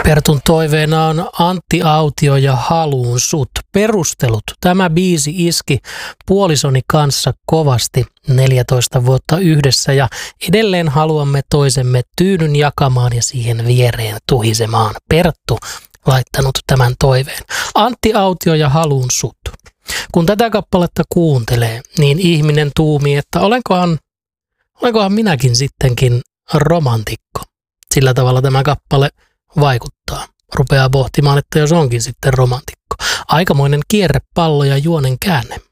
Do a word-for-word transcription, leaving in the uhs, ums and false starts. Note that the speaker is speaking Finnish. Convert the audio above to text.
Pertun toiveena on Antti Autio ja Haluun sut. Perustelut. Tämä biisi iski puolisoni kanssa kovasti neljätoista vuotta yhdessä ja edelleen haluamme toisemme tyynyn jakamaan ja siihen viereen tuhisemaan. Perttu laittanut tämän toiveen. Antti Autio ja Haluun sut. Kun tätä kappaletta kuuntelee, niin ihminen tuumii, että olenkohan, olenkohan minäkin sittenkin romantikko. Sillä tavalla tämä kappale vaikuttaa. Rupeaa pohtimaan, että jos onkin sitten romantikko. Aikamoinen kierrepallo ja juonen käänne.